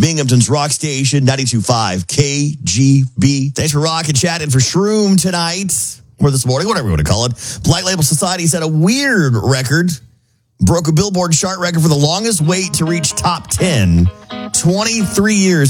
Binghamton's rock station, 92.5 KGB. Thanks for rocking, chatting for Shroom tonight, or this morning, whatever you want to call it. Black Label Society set a weird record. Broke a Billboard chart record for the longest wait to reach top 10. 23 years.